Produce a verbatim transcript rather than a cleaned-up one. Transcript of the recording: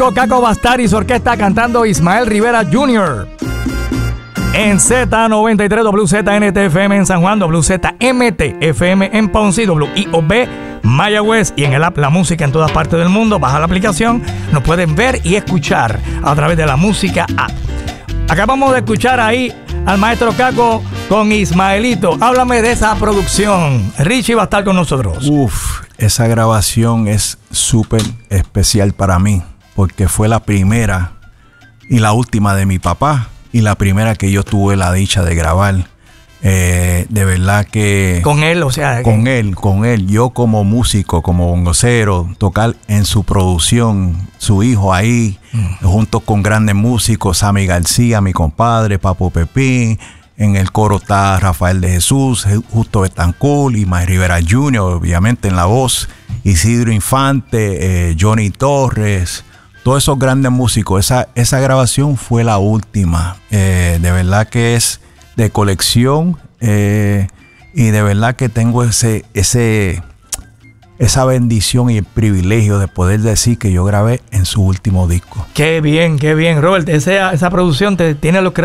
Caco Bastari y su orquesta cantando Ismael Rivera junior En Z noventa y tres, W Z N T F M en San Juan, W Z M T F M en Ponce, W I O B Mayagüez, y en el app La Música en todas partes del mundo. Baja la aplicación, nos pueden ver y escuchar a través de la música app. Acabamos de escuchar ahí al maestro Caco con Ismaelito. Háblame de esa producción. Richie va a estar con nosotros. Uf, esa grabación es súper especial para mí, porque fue la primera y la última de mi papá, y la primera que yo tuve la dicha de grabar. Eh, de verdad que... Con él, o sea... Con que... él, con él. Yo como músico, como bongocero, tocar en su producción, su hijo ahí, mm. junto con grandes músicos, Sammy García, mi compadre, Papo Pepín. En el coro está Rafael de Jesús, Justo Betancourt, Ismael Rivera junior, obviamente en la voz, Isidro Infante, eh, Johnny Torres, todos esos grandes músicos. Esa, esa grabación fue la última. Eh, de verdad que es de colección, eh, y de verdad que tengo ese, ese, esa bendición y el privilegio de poder decir que yo grabé en su último disco. Qué bien, qué bien, Robert. Esa, esa producción te tiene los